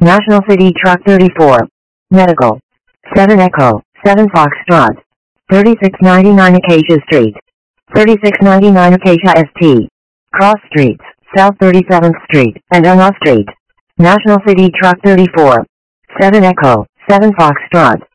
National City Truck 34. Medical. 7 Echo, 7 Foxtrot. 3699 Acacia Street. 3699 Acacia ST. Cross Streets, South 37th Street, and Elma Street. National City Truck 34. 7 Echo, 7 Foxtrot.